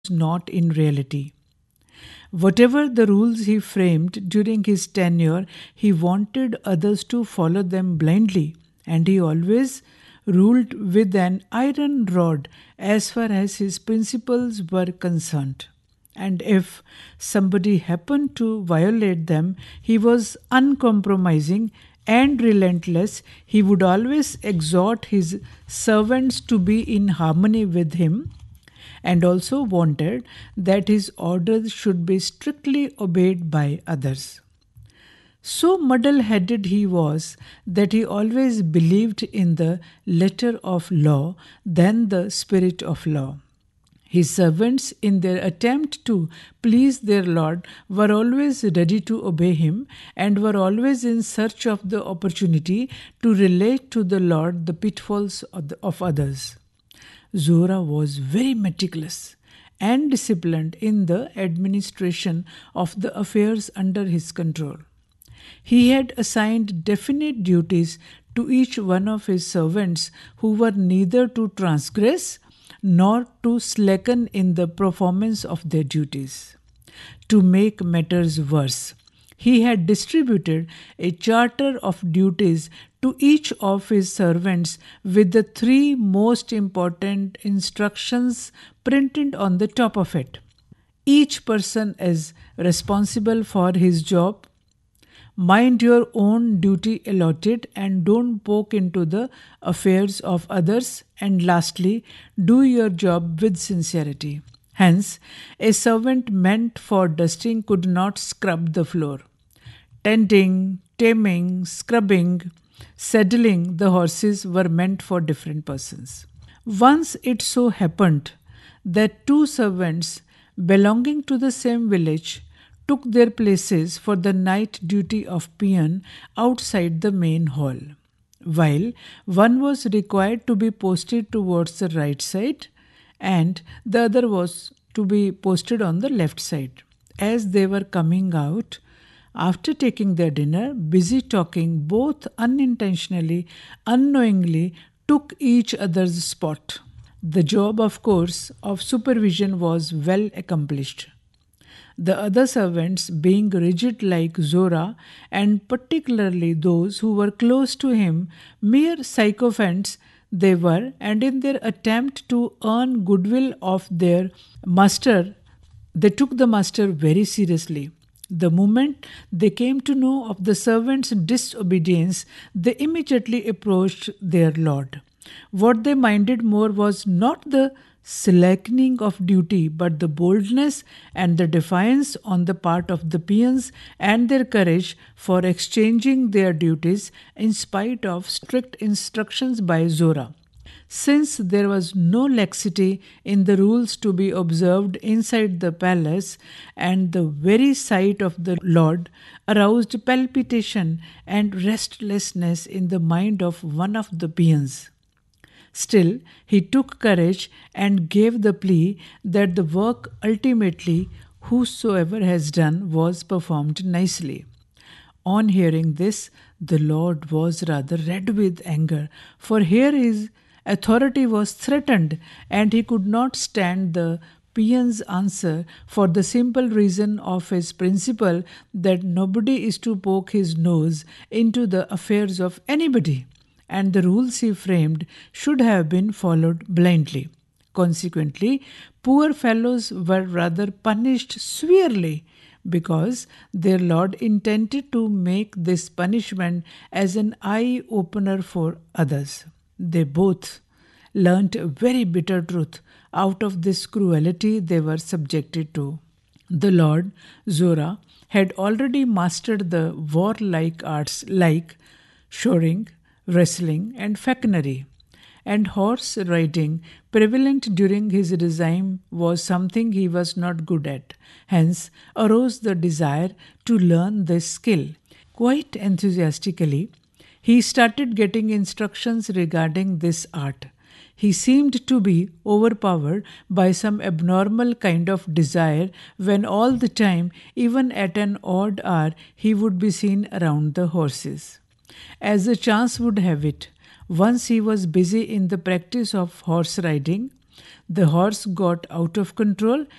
not in reality. Whatever the rules he framed during his tenure, he wanted others to follow them blindly, and he always ruled with an iron rod as far as his principles were concerned. And if somebody happened to violate them, he was uncompromising and relentless. He would always exhort his servants to be in harmony with him and also wanted that his orders should be strictly obeyed by others. So muddle headed he was that he always believed in the letter of law than the spirit of law. His servants, in their attempt to please their Lord, were always ready to obey him and were always in search of the opportunity to relate to the Lord the pitfalls of others. Zora was very meticulous and disciplined in the administration of the affairs under his control. He had assigned definite duties to each one of his servants who were neither to transgress nor to slacken in the performance of their duties. To make matters worse, he had distributed a charter of duties to each of his servants with the three most important instructions printed on the top of it. Each person is responsible for his job. Mind your own duty allotted and don't poke into the affairs of others. And lastly, do your job with sincerity. Hence, a servant meant for dusting could not scrub the floor. Tending, taming, scrubbing, saddling the horses were meant for different persons. Once it so happened that two servants belonging to the same village took their places for the night duty of peon outside the main hall, while one was required to be posted towards the right side and the other was to be posted on the left side. As they were coming out, after taking their dinner, busy talking, both unintentionally, unknowingly took each other's spot. The job, of course, of supervision was well accomplished. The other servants, being rigid like Zora, and particularly those who were close to him, mere sycophants they were, and in their attempt to earn goodwill of their master, they took the master very seriously. The moment they came to know of the servant's disobedience, they immediately approached their lord. What they minded more was not the slackening of duty, but the boldness and the defiance on the part of the peons and their courage for exchanging their duties in spite of strict instructions by Zora. Since there was no laxity in the rules to be observed inside the palace, and the very sight of the Lord aroused palpitation and restlessness in the mind of one of the peons. Still, he took courage and gave the plea that the work ultimately, whosoever has done, was performed nicely. On hearing this, the Lord was rather red with anger, for here his authority was threatened, and he could not stand the peon's answer for the simple reason of his principle that nobody is to poke his nose into the affairs of anybody, and the rules he framed should have been followed blindly. Consequently, poor fellows were rather punished severely because their Lord intended to make this punishment as an eye-opener for others. They both learnt a very bitter truth out of this cruelty they were subjected to. The Lord, Zora, had already mastered the warlike arts like shoring, wrestling, and falconry, and horse riding, prevalent during his regime, was something he was not good at. Hence arose the desire to learn this skill. Quite enthusiastically, he started getting instructions regarding this art. He seemed to be overpowered by some abnormal kind of desire when all the time, even at an odd hour, he would be seen around the horses. As the chance would have it, once he was busy in the practice of horse riding, the horse got out of control